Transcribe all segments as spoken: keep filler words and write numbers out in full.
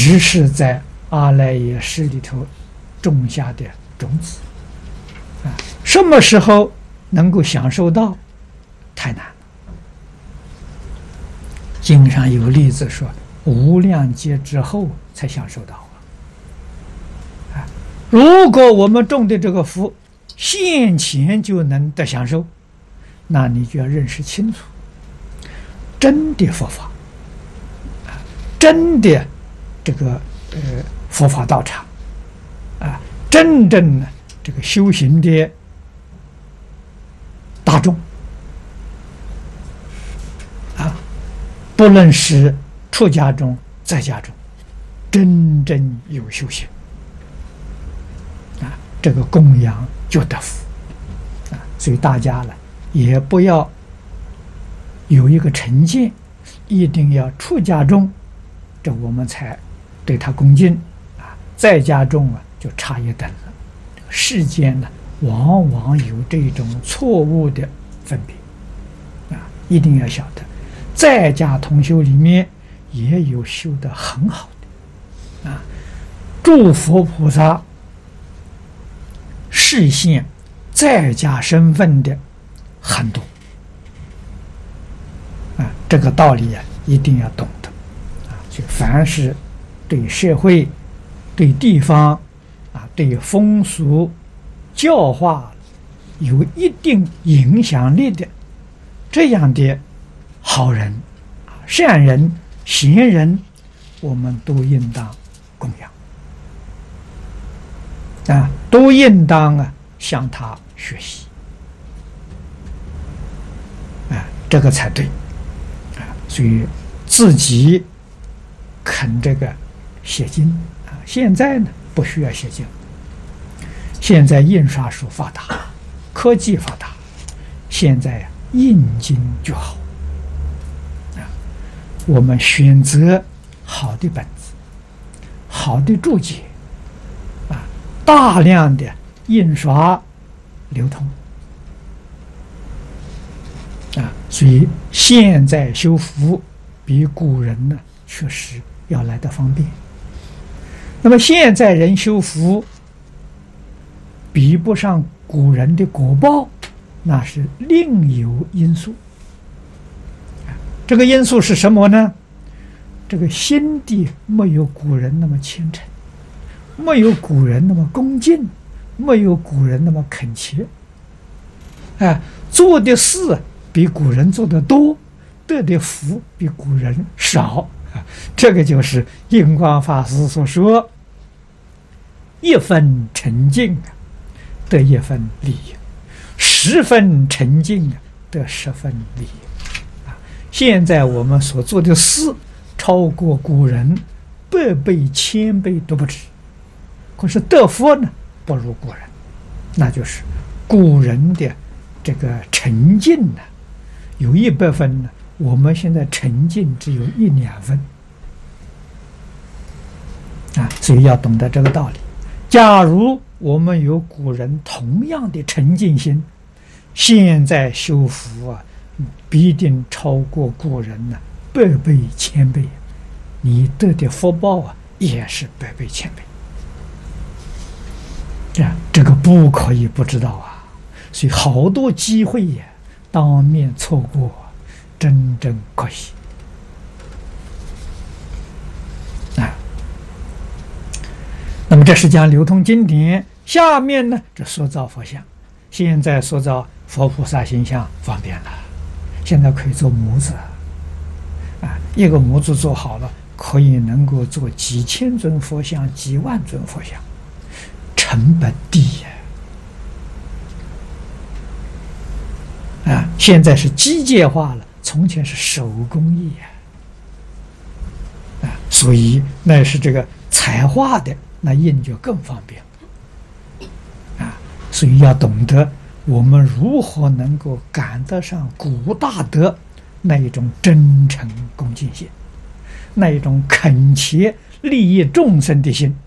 只是在阿赖耶识里头种下的种子啊，什么时候能够享受到，太难了。经上有例子说，无量劫之后才享受到啊。如果我们种的这个福，现前就能得享受，那你就要认识清楚，真的佛法啊，真的这个呃佛法道场啊，真正的这个修行的大众啊，不论是出家中在家中，真正有修行啊，这个供养就得福啊。所以大家呢，也不要有一个成见，一定要出家中，这我们才对他恭敬啊。在家中啊，就差一等了。世间呢，往往有这种错误的分别啊，一定要晓得，在家同修里面也有修得很好的啊。诸佛菩萨示现在家身份的很多啊，这个道理啊一定要懂得啊。就凡是对社会、对地方啊、对风俗教化有一定影响力的这样的好人、善人、贤人，我们都应当供养啊，都应当啊向他学习啊，这个才对啊。所以自己肯这个写经啊，现在呢不需要写经，现在印刷术发达，科技发达，现在呀、啊、印经就好啊。我们选择好的本子，好的注解啊，大量的印刷流通啊，所以现在修福比古人呢确实要来得方便。那么现在人修福比不上古人的果报，那是另有因素。这个因素是什么呢？这个心地没有古人那么虔诚，没有古人那么恭敬，没有古人那么恳切，哎，做的事比古人做的多，得的福比古人少。这个就是印光法师所说，一分沉静得一分利益，十分沉静得十分利益啊。现在我们所做的事超过古人百倍千倍都不止，可是得福呢不如古人，那就是古人的这个沉静呢有一百分呢，我们现在沉静只有一两分啊，所以要懂得这个道理。假如我们有古人同样的沉静心，现在修福啊，必定超过古人呢、啊、百倍千倍，你得的福报啊也是百倍千倍。这样这个不可以不知道啊，所以好多机会呀，当面错过，真正可惜啊。那么这是讲流通经典，下面呢这塑造佛像，现在塑造佛菩萨形象方便了，现在可以做模子啊，一个模子做好了，可以能够做几千尊佛像、几万尊佛像，成本低呀！啊，现在是机械化了，从前是手工艺呀！啊，所以那是这个彩画的，那印就更方便啊！所以要懂得我们如何能够赶得上古大德那一种真诚恭敬心，那一种恳切利益众生的心，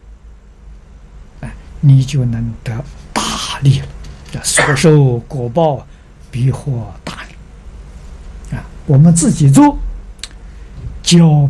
你就能得大利了。这所受果报必获大利啊！我们自己做，教